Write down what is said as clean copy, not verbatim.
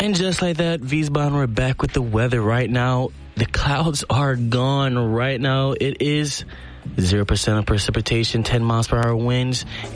And just like that, Wiesbaden, we're back with the weather right now. The clouds are gone right now. It is 0% of precipitation, 10 miles per hour winds,